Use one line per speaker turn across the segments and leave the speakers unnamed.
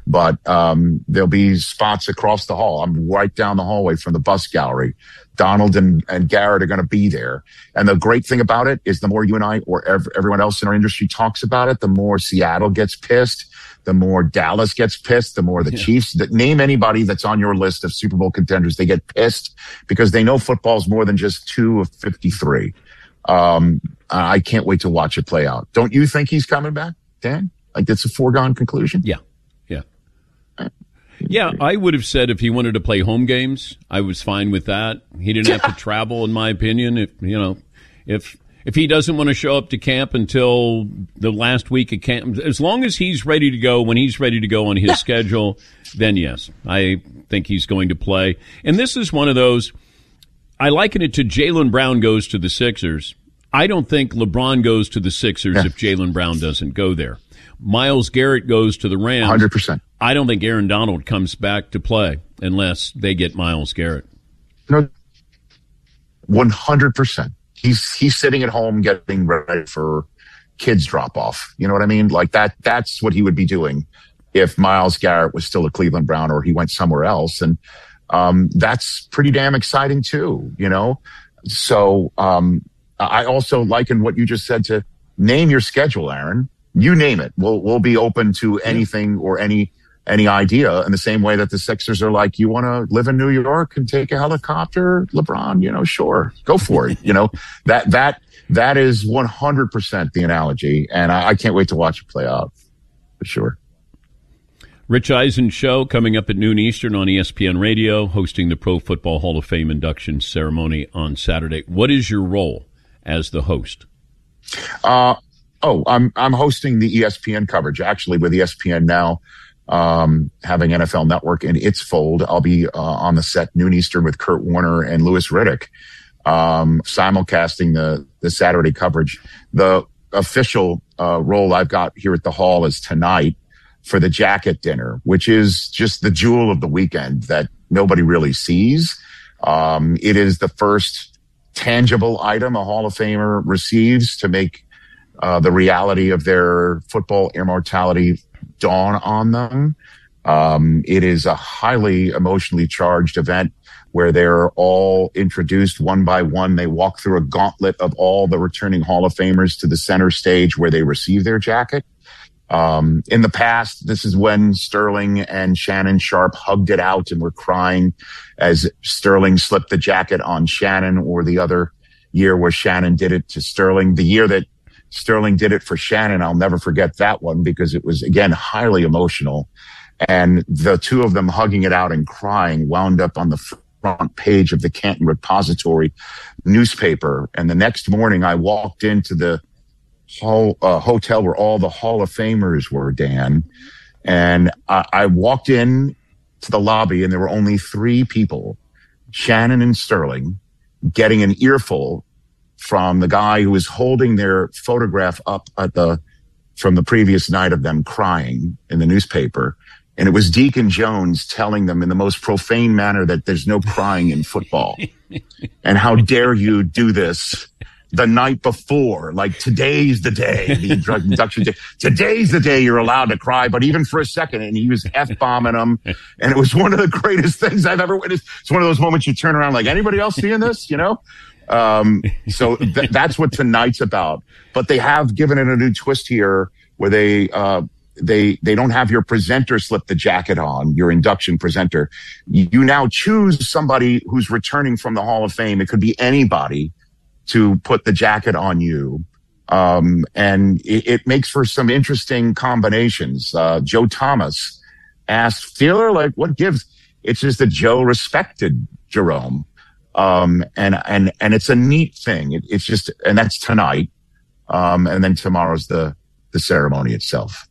but there'll be spots across the hall. I'm right down the hallway from the bus gallery. Donald and Garrett are going to be there. And the great thing about it is the more you and I or everyone else in our industry talks about it, the more Seattle gets pissed, the more Dallas gets pissed, the more the Chiefs. Name anybody that's on your list of Super Bowl contenders. They get pissed because they know football's more than just 2 of 53. I can't wait to watch it play out. Don't you think he's coming back, Dan? Like, that's a foregone conclusion?
Yeah. Yeah, I would have said if he wanted to play home games, I was fine with that. He didn't have to travel, in my opinion. If he doesn't want to show up to camp until the last week of camp, as long as he's ready to go, when he's ready to go on his schedule, then yes, I think he's going to play. And this is one of those, I liken it to Jaylen Brown goes to the Sixers. I don't think LeBron goes to the Sixers if Jaylen Brown doesn't go there. Myles Garrett goes to the Rams.
100%.
I don't think Aaron Donald comes back to play unless they get Myles Garrett.
No, 100%. He's sitting at home getting ready for kids drop off. You know what I mean? Like that's what he would be doing if Myles Garrett was still a Cleveland Brown or he went somewhere else. And that's pretty damn exciting too, you know? So I also liken what you just said to name your schedule, Aaron. You name it. We'll be open to anything or any idea, in the same way that the Sixers are like, you want to live in New York and take a helicopter, LeBron, you know, sure, go for it. You know, that is 100% the analogy. And I can't wait to watch it play out for sure.
Rich Eisen Show coming up at noon Eastern on ESPN Radio, hosting the Pro Football Hall of Fame induction ceremony on Saturday. What is your role as the host? I'm hosting the ESPN coverage, actually, with ESPN now having NFL Network in its fold. I'll be on the set noon Eastern with Kurt Warner and Louis Riddick, simulcasting the Saturday coverage. The official role I've got here at the Hall is tonight for the jacket dinner, which is just the jewel of the weekend that nobody really sees. It is the first tangible item a Hall of Famer receives to make the reality of their football immortality dawn on them. It is a highly emotionally charged event where they're all introduced one by one. They walk through a gauntlet of all the returning Hall of Famers to the center stage where they receive their jacket. In the past, this is when Sterling and Shannon Sharpe hugged it out and were crying as Sterling slipped the jacket on Shannon, or the other year where Shannon did it to Sterling. The year that Sterling did it for Shannon, I'll never forget that one, because it was, again, highly emotional. And the two of them hugging it out and crying wound up on the front page of the Canton Repository newspaper. And the next morning I walked into the hotel where all the Hall of Famers were, Dan. And I walked in to the lobby and there were only 3 people, Shannon and Sterling, getting an earful from the guy who was holding their photograph up from the previous night of them crying in the newspaper. And it was Deacon Jones telling them in the most profane manner that there's no crying in football. And how dare you do this the night before? Like, today's the day, the induction day. Today's the day you're allowed to cry, but even for a second. And he was F-bombing them. And it was one of the greatest things I've ever witnessed. It's one of those moments you turn around like, anybody else seeing this, you know? So that's what tonight's about. But they have given it a new twist here where they don't have your presenter slip the jacket on, your induction presenter. You now choose somebody who's returning from the Hall of Fame. It could be anybody to put the jacket on you. And it makes for some interesting combinations. Joe Thomas asked Steeler, like, what gives? It's just that Joe respected Jerome. And it's a neat thing. It's just, and that's tonight. And then tomorrow's the ceremony itself.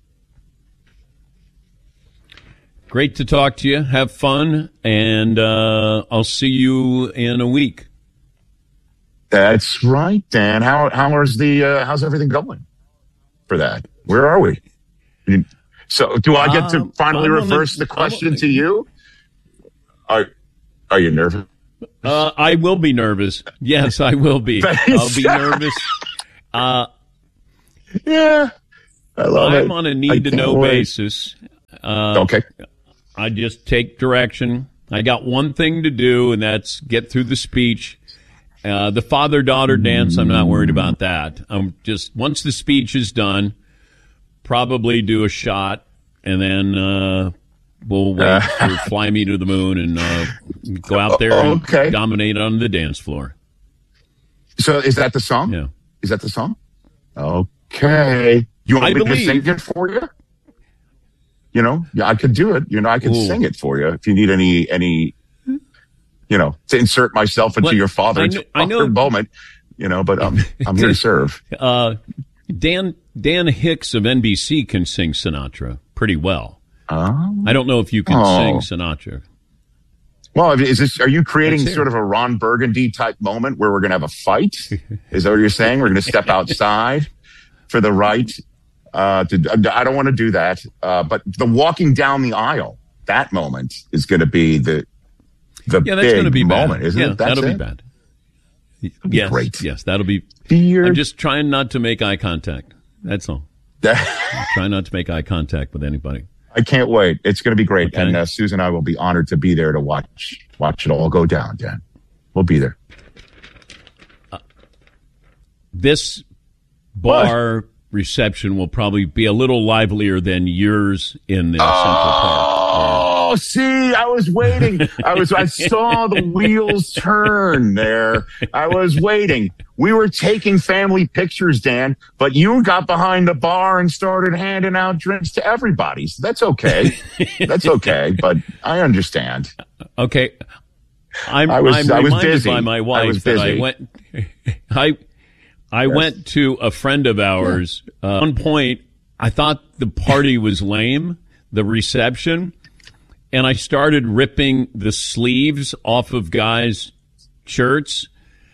Great to talk to you. Have fun. And, I'll see you in a week.
That's right, Dan. How's everything going for that? Where are we? So do I get to finally reverse the question to you? Are you nervous?
I will be nervous. Yes, I will be. I'll be nervous.
Yeah. I love it.
I'm on a need-to-know basis.
Okay.
I just take direction. I got one thing to do, and that's get through the speech. The father-daughter dance, I'm not worried about that. I'm just, once the speech is done, probably do a shot, and then we'll wait for Fly Me to the Moon and go out there and dominate on the dance floor.
So is that the song?
Yeah.
Is that the song? Okay. You want me to sing it for you? You know, yeah, I could do it. You know, I could sing it for you if you need any, you know, to insert myself into your father's moment, you know, but I'm here to serve.
Dan Hicks of NBC can sing Sinatra pretty well. I don't know if you can sing Sinatra.
Well, are you creating sort of a Ron Burgundy type moment where we're going to have a fight? Is that what you're saying? We're going to step outside for the right? I don't want to do that. But the walking down the aisle, that moment is going to be the
that's going to be
moment, isn't it?
That'll be bad. Yes, great. Yes, that'll be. I'm just trying not to make eye contact. That's all. Try not to make eye contact with anybody.
I can't wait. It's going to be great. Okay. And Susan and I will be honored to be there to watch it all go down, Dan. We'll be there.
This bar reception will probably be a little livelier than yours in the Central Park.
Oh, see, I was waiting. I saw the wheels turn there. I was waiting. We were taking family pictures, Dan, but you got behind the bar and started handing out drinks to everybody. So that's okay. That's okay, but I understand.
Okay. I'm
reminded busy.
by my wife that I went to a friend of ours. At one point, I thought the party was lame, the reception, and I started ripping the sleeves off of guys' shirts.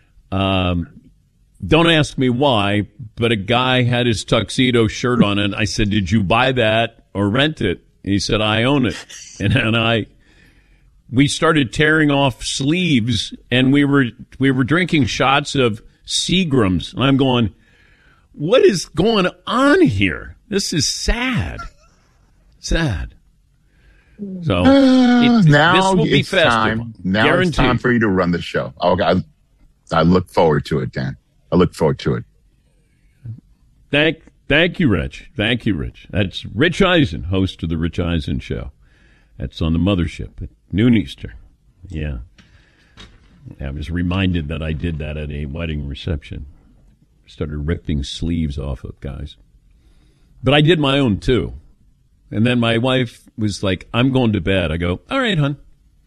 Don't ask me why, but a guy had his tuxedo shirt on, and I said, "Did you buy that or rent it?" He said, "I own it." And we started tearing off sleeves, and we were drinking shots of Seagrams. And I'm going, what is going on here? This is sad. Sad. So
now
this will be festive.
Time. Now Guaranteed. It's time for you to run the show. Okay, I look forward to it, Dan. I look forward to it.
Thank you, Rich. Thank you, Rich. That's Rich Eisen, host of the Rich Eisen Show. That's on the mothership at noon Eastern. Yeah. I was reminded that I did that at a wedding reception. Started ripping sleeves off of guys. But I did my own, too. And then my wife was like, "I'm going to bed." I go, "All right, hon."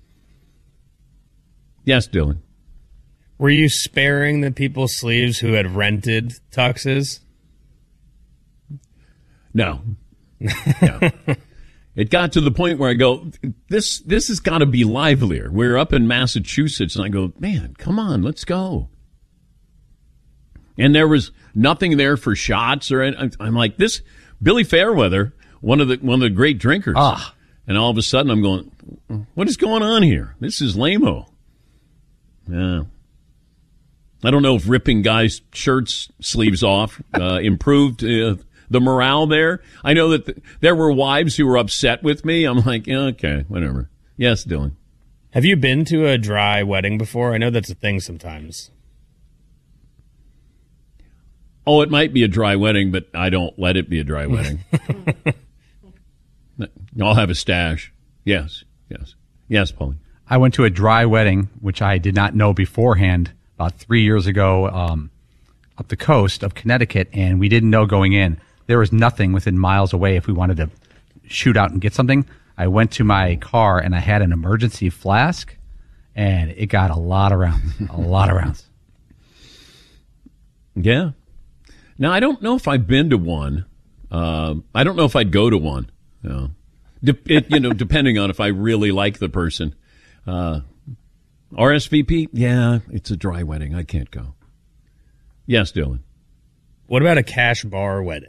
Yes, Dylan.
Were you sparing the people's sleeves who had rented tuxes?
No. It got to the point where I go, this has got to be livelier. We're up in Massachusetts, and I go, man, come on, let's go. And there was nothing there for shots or anything. I'm like, this Billy Fairweather, one of the great drinkers. And all of a sudden I'm going, what is going on here? This is lame-o. Yeah. I don't know if ripping guys' shirts sleeves off improved the morale there. I know that there were wives who were upset with me. I'm like, yeah, okay, whatever. Yes, Dylan.
Have you been to a dry wedding before? I know that's a thing sometimes.
Oh, it might be a dry wedding, but I don't let it be a dry wedding. I'll have a stash. Yes, Paulie.
I went to a dry wedding, which I did not know beforehand, about 3 years ago, up the coast of Connecticut, and we didn't know going in. There was nothing within miles away if we wanted to shoot out and get something. I went to my car, and I had an emergency flask, and it got a lot of rounds.
Yeah. Now, I don't know if I've been to one. I don't know if I'd go to one. No. Depending on if I really like the person. RSVP? Yeah, it's a dry wedding. I can't go. Yes, Dylan.
What about a cash bar wedding?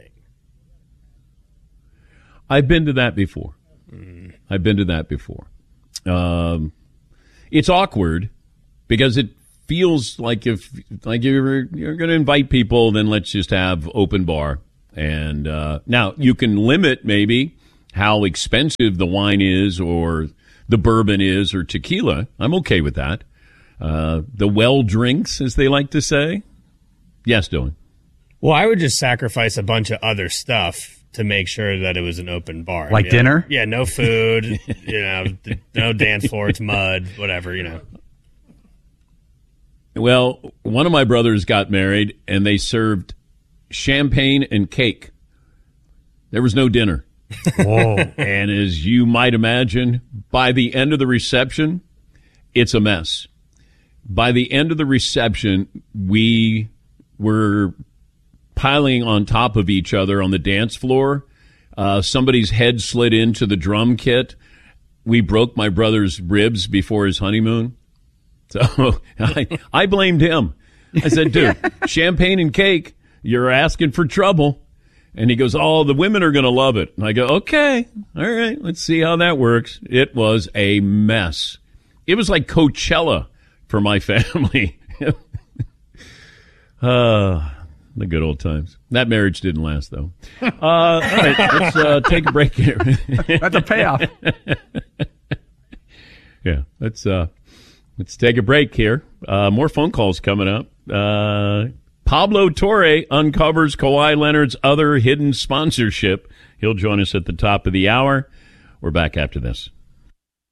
I've been to that before. It's awkward because it feels like if you're going to invite people, then let's just have open bar. And now you can limit maybe how expensive the wine is or the bourbon is or tequila. I'm okay with that. The well drinks, as they like to say. Yes, Dylan.
Well, I would just sacrifice a bunch of other stuff to make sure that it was an open bar.
Like dinner?
Yeah, no food, no dance floor, it's mud, whatever,
Well, one of my brothers got married, and they served champagne and cake. There was no dinner.
Whoa.
And as you might imagine, by the end of the reception, it's a mess. By the end of the reception, we were piling on top of each other on the dance floor. Somebody's head slid into the drum kit. We broke my brother's ribs before his honeymoon. So I blamed him. I said, dude, champagne and cake, you're asking for trouble. And he goes, oh, the women are going to love it. And I go, okay, all right, let's see how that works. It was a mess. It was like Coachella for my family. The good old times. That marriage didn't last, though. All right, let's take a break here.
That's a payoff.
Yeah, let's take a break here. More phone calls coming up. Pablo Torre uncovers Kawhi Leonard's other hidden sponsorship. He'll join us at the top of the hour. We're back after this.